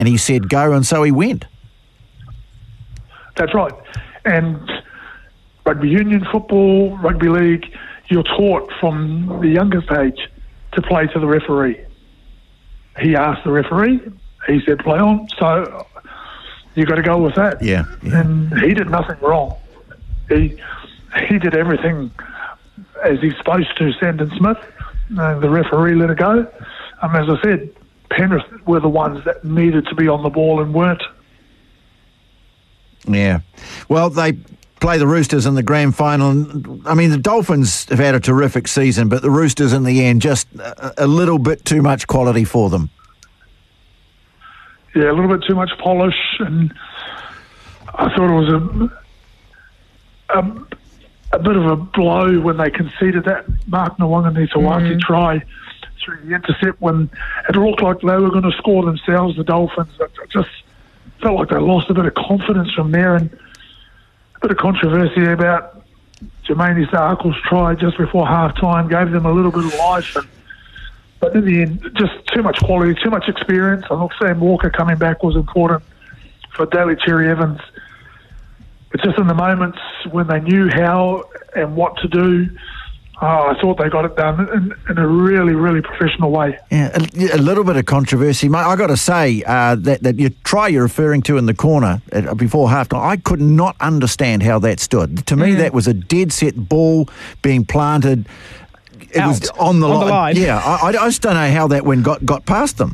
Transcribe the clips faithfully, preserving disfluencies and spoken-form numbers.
and he said go, and so he went. That's right. And rugby union football, rugby league, you're taught from the youngest age to play to the referee. He asked the referee, he said play on, so you got to go with that. Yeah, yeah. And he did nothing wrong. He he did everything as he's supposed to, Sandon Smith. Uh, the referee let it go. Um, as I said, Penrith were the ones that needed to be on the ball and weren't. Yeah. Well, they play the Roosters in the grand final. I mean, the Dolphins have had a terrific season, but the Roosters in the end, just a, a little bit too much quality for them. Yeah, a little bit too much polish, and I thought it was a, a, a bit of a blow when they conceded that Mark Nawaqanitawase mm. try through the intercept when it looked like they were going to score themselves, the Dolphins. It just felt like they lost a bit of confidence from there, and a bit of controversy about Jermaine Starkel's try just before half-time gave them a little bit of life. And, but in the end, just too much quality, too much experience. I thought Sam Walker coming back was important for Daly Cherry Evans. But just in the moments when they knew how and what to do, oh, I thought they got it done in, in a really, really professional way. Yeah, a, a little bit of controversy. Mate, I got to say uh, that that you try you're referring to in the corner uh, before halftime. I could not understand how that stood. To me, mm. that was a dead set ball being planted. It Out, was on the, on li- the line. Yeah, I, I just don't know how that one got got past them.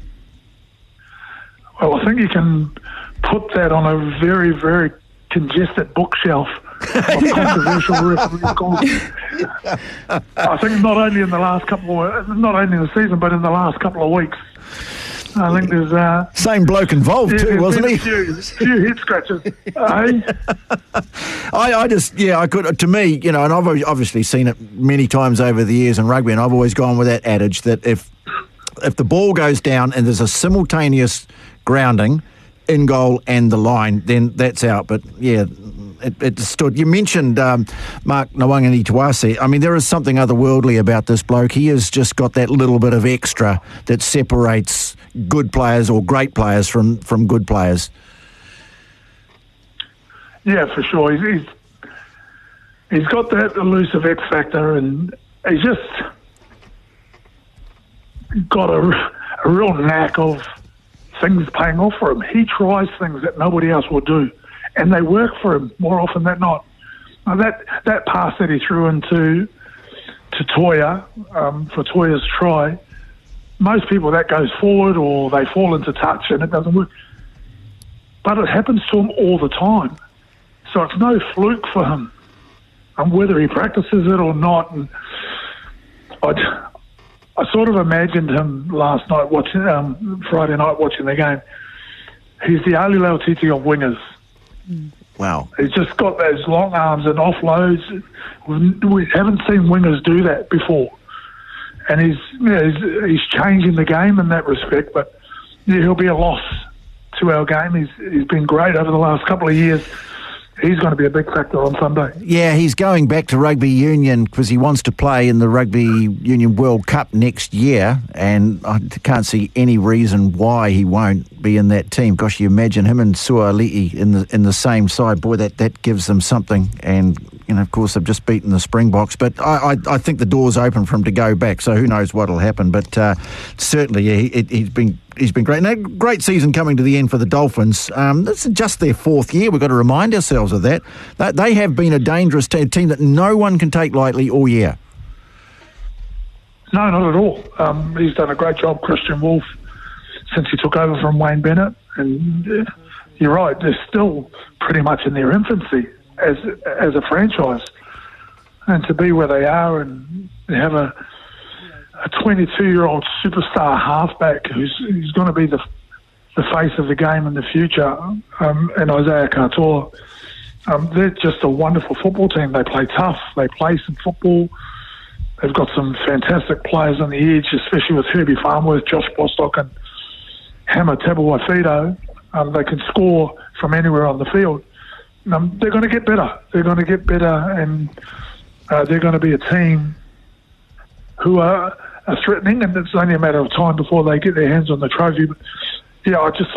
Well, I think you can put that on a very, very congested bookshelf of controversial referee calls. I think not only in the last couple of, not only in the season, but in the last couple of weeks. I think there's uh, same bloke involved yeah, too, wasn't he? A few, few head scratches. eh? I, I just, yeah, I could. To me, you know, and I've obviously seen it many times over the years in rugby, and I've always gone with that adage that if if the ball goes down and there's a simultaneous grounding in goal and the line, then that's out. But yeah, it, it stood. You mentioned um, Mark Nawaqanitawase. I mean, there is something otherworldly about this bloke. He has just got that little bit of extra that separates good players or great players from, from good players. Yeah, for sure. He's he's, he's got that elusive X factor, and he's just got a, a real knack of things paying off for him. He tries things that nobody else will do, and they work for him more often than not. Now that that pass that he threw into to Toya um, for Toya's try, most people that goes forward or they fall into touch and it doesn't work. But it happens to him all the time, so it's no fluke for him. And whether he practices it or not, and I. I sort of imagined him last night watching, um, Friday night watching the game. He's the Ali Lautiti of wingers. Wow. He's just got those long arms and offloads. We haven't seen wingers do that before. And he's, you know, he's, he's changing the game in that respect, but yeah, he'll be a loss to our game. He's He's been great over the last couple of years. He's going to be a big factor on Sunday. Yeah, he's going back to rugby union because he wants to play in the Rugby Union World Cup next year, and I can't see any reason why he won't be in that team. Gosh, you imagine him and Suaalii in the in the same side. Boy, that, that gives them something. And, you know, of course, they've just beaten the Springboks. But I, I, I think the door's open for him to go back, so who knows what will happen. But uh, certainly, yeah, he, he's been... He's been great. Now, great season coming to the end for the Dolphins. Um, this is just their fourth year. We've got to remind ourselves of that. They have been a dangerous t- team that no one can take lightly all year. No, not at all. Um, he's done a great job, Christian Wolf, since he took over from Wayne Bennett. And uh, you're right, they're still pretty much in their infancy as as a franchise. And to be where they are and have a a twenty-two-year-old superstar halfback who's, who's going to be the the face of the game in the future, um, and Isaiah Katoa, um, they're just a wonderful football team. They play tough. They play some football. They've got some fantastic players on the edge, especially with Herbie Farnworth, Josh Bostock, and Hammer Tabuai-Fidow. Um, they can score from anywhere on the field. Um, they're going to get better. They're going to get better, and uh, they're going to be a team who are, are threatening, and it's only a matter of time before they get their hands on the trophy. But Yeah, I just